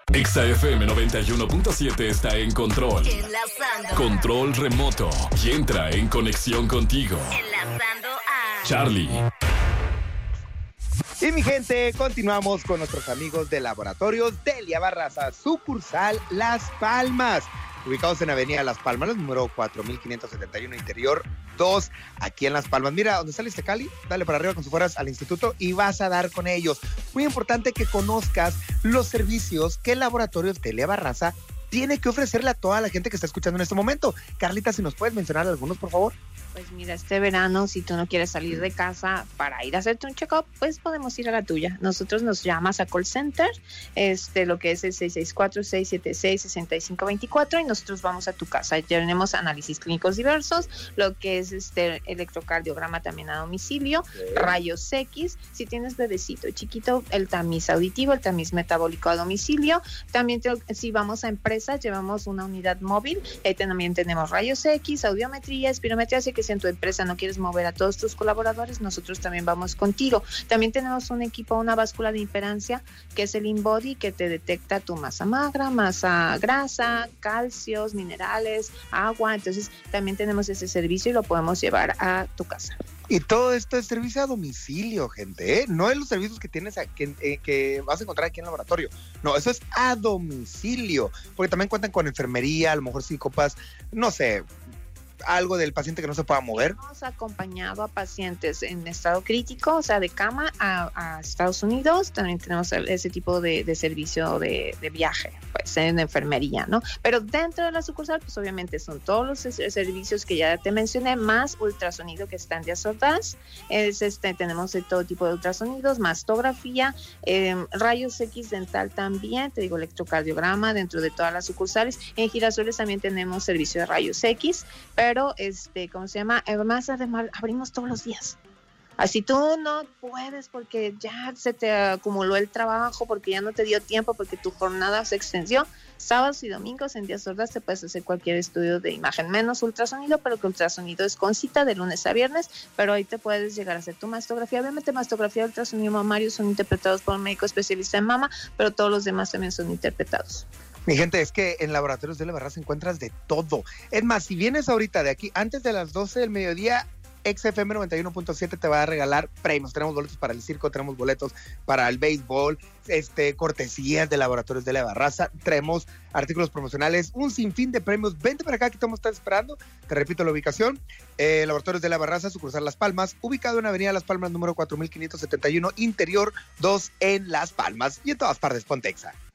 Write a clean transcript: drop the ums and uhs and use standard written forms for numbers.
Exa FM 91.7 está en control. Enlazando. Control remoto. Y entra en conexión contigo. Enlazando a Charlie. Y mi gente, continuamos con nuestros amigos de Laboratorios Delia Barraza, sucursal Las Palmas, ubicados en Avenida Las Palmas, número 4571, Interior 2, aquí en Las Palmas. Mira, donde sale Cali, dale para arriba con sus fueras al instituto y vas a dar con ellos. Muy importante que conozcas los servicios que Laboratorios Delia Barraza tiene que ofrecerle a toda la gente que está escuchando en este momento. Carlita, si nos puedes mencionar algunos, por favor. Pues mira, este verano, si tú no quieres salir de casa para ir a hacerte un check-up, pues podemos ir a la tuya. Nosotros nos llamas a call center, lo que es el 664-676-6524, y nosotros vamos a tu casa. Tenemos análisis clínicos diversos, lo que es electrocardiograma también a domicilio, rayos X, si tienes bebecito chiquito, el tamiz auditivo, el tamiz metabólico a domicilio. También si vamos a empresas, llevamos una unidad móvil, también tenemos rayos X, audiometría, espirometría, así que si en tu empresa no quieres mover a todos tus colaboradores, nosotros también vamos contigo. También tenemos un equipo, una báscula de imperancia, que es el InBody, que te detecta tu masa magra, masa grasa, calcios, minerales, agua. Entonces también tenemos ese servicio y lo podemos llevar a tu casa. Y todo esto es servicio a domicilio, gente, ¿eh? No es los servicios que tienes que vas a encontrar aquí en el laboratorio. No, eso es a domicilio, porque también cuentan con enfermería, a lo mejor si copas, no sé, algo del paciente que no se pueda mover. Hemos acompañado a pacientes en estado crítico, o sea, de cama a Estados Unidos. También tenemos ese tipo de servicio de viaje, pues en enfermería, ¿no? Pero dentro de la sucursal, pues obviamente son todos los servicios que ya te mencioné, más ultrasonido que está en Díaz Ordaz. Tenemos de todo tipo de ultrasonidos, mastografía, rayos X dental también, te digo, electrocardiograma dentro de todas las sucursales. En Girasoles también tenemos servicio de rayos X, pero ¿cómo se llama? Además, abrimos todos los días. Así tú no puedes porque ya se te acumuló el trabajo, porque ya no te dio tiempo, porque tu jornada se extendió. Sábados y domingos en Díaz Ordaz te puedes hacer cualquier estudio de imagen, menos ultrasonido, pero que ultrasonido es con cita de lunes a viernes, pero ahí te puedes llegar a hacer tu mastografía. Obviamente mastografía y ultrasonido mamario son interpretados por un médico especialista en mama, pero todos los demás también son interpretados. Mi gente, es que en Laboratorios Delia Barraza encuentras de todo. Es más, si vienes ahorita de aquí, antes de las 12 del mediodía, XFM 91.7 te va a regalar premios. Tenemos boletos para el circo, tenemos boletos para el béisbol, cortesías de Laboratorios Delia Barraza, traemos artículos promocionales, un sinfín de premios. Vente para acá que estamos esperando. Te repito la ubicación, Laboratorios Delia Barraza, sucursal Las Palmas, ubicado en Avenida Las Palmas, número 4571, Interior 2 en Las Palmas, y en todas partes, ponte Exa.